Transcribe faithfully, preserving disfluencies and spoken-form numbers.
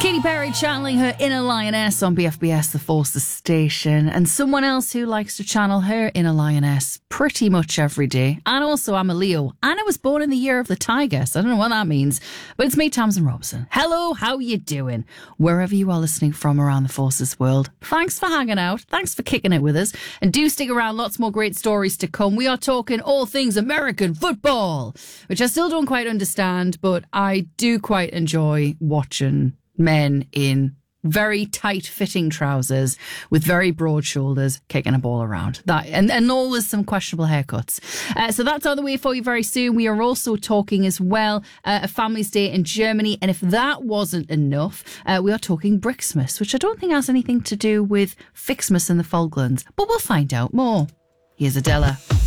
Katy Perry channeling her inner lioness on B F B S, the Forces station, and someone else who likes to channel her inner lioness pretty much every day. And also, I'm a Leo, and I was born in the year of the tiger, so I don't know what that means, but it's me, Tamsin Robson. Hello, how you doing? Wherever you are listening from around the Forces world, thanks for hanging out, thanks for kicking it with us, and do stick around, lots more great stories to come. We are talking all things American football, which I still don't quite understand, but I do quite enjoy watching men in very tight-fitting trousers with very broad shoulders kicking a ball around. That and, and always some questionable haircuts. Uh, so that's on the way for you very soon. We are also talking as well uh, a Family's Day in Germany. And if that wasn't enough, uh, we are talking Brixmas, which I don't think has anything to do with Fixmas in the Falklands. But we'll find out more. Here's Adela.